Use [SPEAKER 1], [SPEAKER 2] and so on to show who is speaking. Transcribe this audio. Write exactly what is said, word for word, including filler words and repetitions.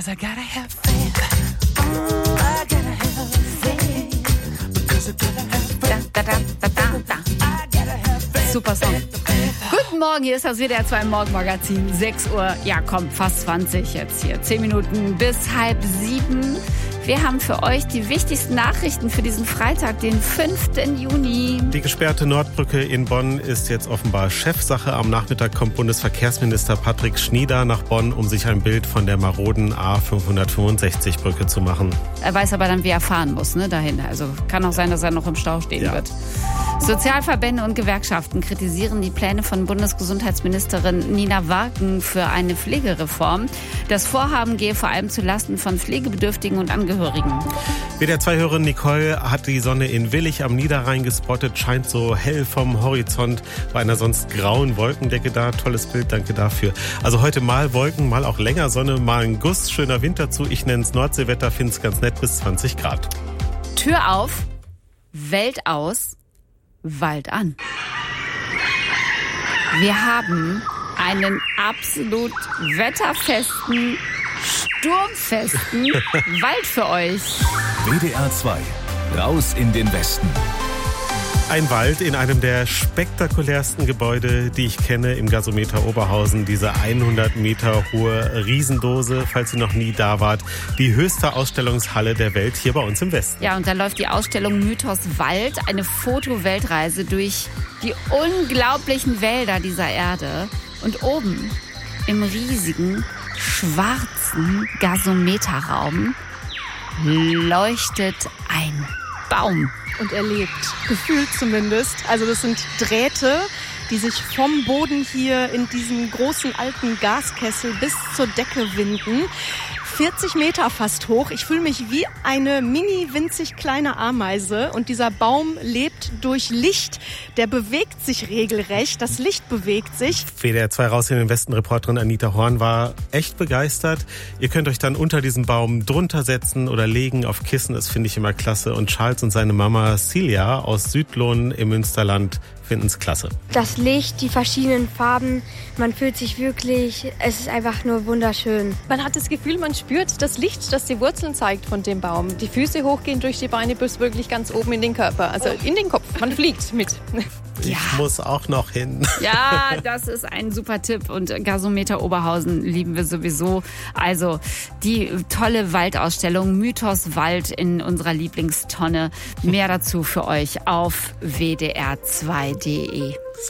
[SPEAKER 1] 'cause I gotta have faith. Oh, I gotta have faith. Because I gotta have faith.
[SPEAKER 2] Da, da, da, da, da.
[SPEAKER 1] I gotta have faith.
[SPEAKER 2] Super Song. Guten Morgen, hier ist das W D R zwei Morgenmagazin. sechs Uhr, ja komm, fast zwanzig jetzt hier. zehn Minuten bis halb sieben. Wir haben für euch die wichtigsten Nachrichten für diesen Freitag, den fünften Juni.
[SPEAKER 3] Die gesperrte Nordbrücke in Bonn ist jetzt offenbar Chefsache. Am Nachmittag kommt Bundesverkehrsminister Patrick Schnieder nach Bonn, um sich ein Bild von der maroden A fünfhundertfünfundsechzig Brücke zu machen.
[SPEAKER 2] Er weiß aber dann, wie er fahren muss, ne, dahin. Also kann auch sein, dass er noch im Stau stehen
[SPEAKER 3] Ja.
[SPEAKER 2] wird. Sozialverbände und Gewerkschaften kritisieren die Pläne von Bundesgesundheitsministerin Nina Warken für eine Pflegereform. Das Vorhaben gehe vor allem zulasten von Pflegebedürftigen und Angehörigen.
[SPEAKER 3] W D R zwei-Hörerin Nicole hat die Sonne in Willich am Niederrhein gespottet, scheint so hell vom Horizont bei einer sonst grauen Wolkendecke da. Tolles Bild, danke dafür. Also heute mal Wolken, mal auch länger Sonne, mal ein Guss, schöner Wind dazu. Ich nenne es Nordseewetter, finde es ganz nett, bis zwanzig Grad.
[SPEAKER 2] Tür auf, Welt aus, Wald an. Wir haben einen absolut wetterfesten, sturmfesten Wald für euch.
[SPEAKER 4] W D R zwei. Raus in den Westen.
[SPEAKER 3] Ein Wald in einem der spektakulärsten Gebäude, die ich kenne, im Gasometer Oberhausen. Diese hundert Meter hohe Riesendose, falls ihr noch nie da wart. Die höchste Ausstellungshalle der Welt hier bei uns im Westen.
[SPEAKER 2] Ja, und da läuft die Ausstellung Mythos Wald, eine Fotoweltreise durch die unglaublichen Wälder dieser Erde. Und oben im riesigen, schwarzen Gasometerraum leuchtet ein Baum.
[SPEAKER 5] Und er lebt, gefühlt zumindest. Also das sind Drähte, die sich vom Boden hier in diesen großen alten Gaskessel bis zur Decke winden. vierzig Meter fast hoch. Ich fühle mich wie eine mini winzig kleine Ameise. Und dieser Baum lebt durch Licht. Der bewegt sich regelrecht. Das Licht bewegt sich.
[SPEAKER 3] W D R zwei Raus in den Westen Reporterin Anita Horn war echt begeistert. Ihr könnt euch dann unter diesem Baum drunter setzen oder legen auf Kissen. Das finde ich immer klasse. Und Charles und seine Mama Celia aus Südlohn im Münsterland finden es klasse.
[SPEAKER 6] Das Licht, die verschiedenen Farben, man fühlt sich wirklich, es ist einfach nur wunderschön.
[SPEAKER 5] Man hat das Gefühl, man spürt das Licht, das die Wurzeln zeigt von dem Baum. Die Füße hochgehen durch die Beine bis wirklich ganz oben in den Körper, also in den Kopf. Man fliegt mit.
[SPEAKER 3] Ich
[SPEAKER 2] Ja.
[SPEAKER 3] muss auch noch hin.
[SPEAKER 2] Ja, das ist ein super Tipp. Und Gasometer Oberhausen lieben wir sowieso. Also die tolle Waldausstellung Mythos Wald in unserer Lieblingstonne. Mehr dazu für euch auf w d r zwei punkt d e.